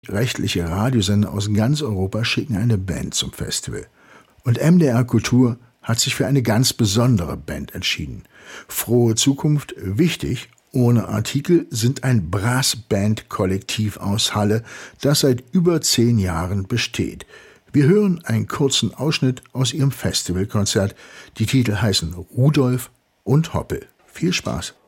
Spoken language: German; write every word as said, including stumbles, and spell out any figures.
Rechtliche Radiosender aus ganz Europa schicken eine Band zum Festival. Und M D R Kultur hat sich für eine ganz besondere Band entschieden. Frohe Zukunft, wichtig, ohne Artikel, sind ein Brassband-Kollektiv aus Halle, das seit über zehn Jahren besteht. Wir hören einen kurzen Ausschnitt aus ihrem Festivalkonzert. Die Titel heißen Rudolf und Hoppel. Viel Spaß!